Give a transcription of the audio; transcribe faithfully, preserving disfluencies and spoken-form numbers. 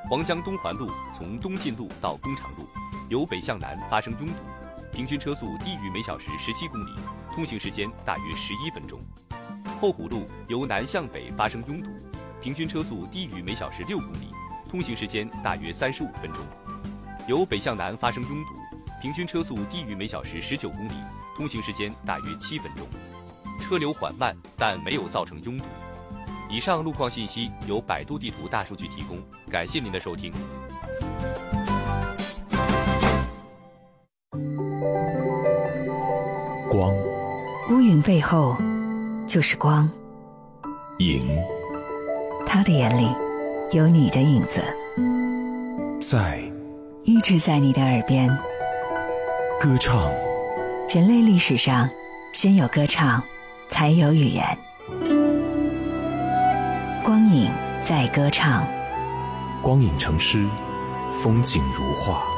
黄江东环路从东进路到工厂路，由北向南发生拥堵，平均车速低于每小时十七公里，通行时间大约十一分钟。后湖路由南向北发生拥堵，平均车速低于每小时六公里，通行时间大约三十五分钟。由北向南发生拥堵，平均车速低于每小时十九公里，通行时间大约七分钟。车流缓慢，但没有造成拥堵。以上路况信息由百度地图大数据提供，感谢您的收听。 光， 乌云背后就是光。 影， 他的眼里有你的影子， 在， 一直在你的耳边。 歌唱， 人类历史上先有歌唱，才有语言。光影在歌唱， 光影成诗，风景如画。